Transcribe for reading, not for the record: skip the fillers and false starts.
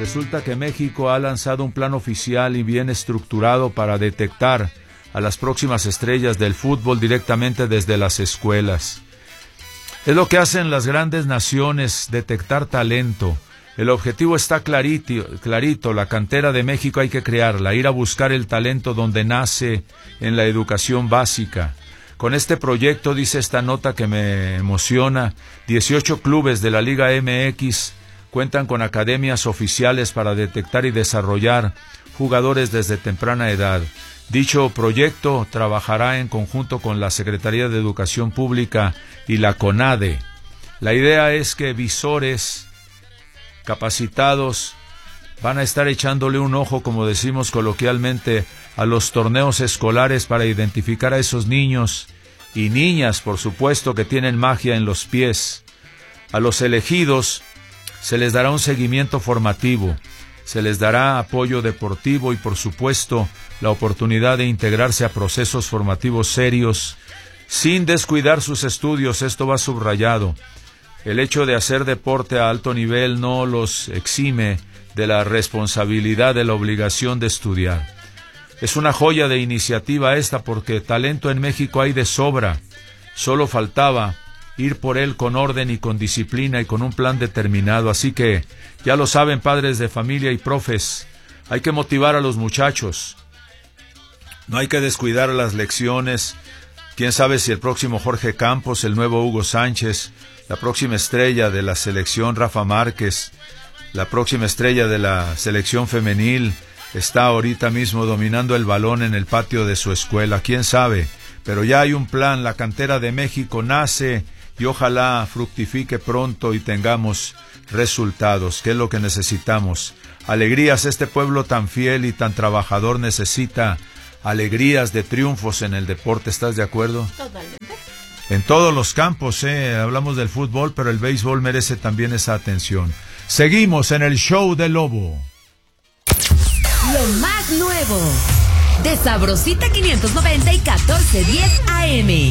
Resulta que México ha lanzado un plan oficial y bien estructurado para detectar a las próximas estrellas del fútbol directamente desde las escuelas. Es lo que hacen las grandes naciones, detectar talento. El objetivo está clarito, la cantera de México hay que crearla, ir a buscar el talento donde nace, en la educación básica. Con este proyecto, dice esta nota que me emociona, 18 clubes de la Liga MX cuentan con academias oficiales para detectar y desarrollar jugadores desde temprana edad. Dicho proyecto trabajará en conjunto con la Secretaría de Educación Pública y la CONADE. La idea es que visores capacitados van a estar echándole un ojo, como decimos coloquialmente, a los torneos escolares para identificar a esos niños y niñas, por supuesto, que tienen magia en los pies. A los elegidos se les dará un seguimiento formativo, se les dará apoyo deportivo y, por supuesto, la oportunidad de integrarse a procesos formativos serios, sin descuidar sus estudios. Esto va subrayado. El hecho de hacer deporte a alto nivel no los exime de la responsabilidad, de la obligación de estudiar. Es una joya de iniciativa esta, porque talento en México hay de sobra. Solo faltaba ir por él con orden y con disciplina y con un plan determinado. Así que, ya lo saben, padres de familia y profes, hay que motivar a los muchachos. No hay que descuidar las lecciones. Quién sabe si el próximo Jorge Campos, el nuevo Hugo Sánchez, la próxima estrella de la selección Rafa Márquez, la próxima estrella de la selección femenil, está ahorita mismo dominando el balón en el patio de su escuela. Quién sabe, pero ya hay un plan. La cantera de México nace y ojalá fructifique pronto y tengamos resultados, que es lo que necesitamos. Alegrías. Este pueblo tan fiel y tan trabajador necesita alegrías de triunfos en el deporte. ¿Estás de acuerdo? Totalmente. En todos los campos, hablamos del fútbol, pero el béisbol merece también esa atención. Seguimos en el show del Lobo. Lo más nuevo de Sabrosita 590 y 1410 AM.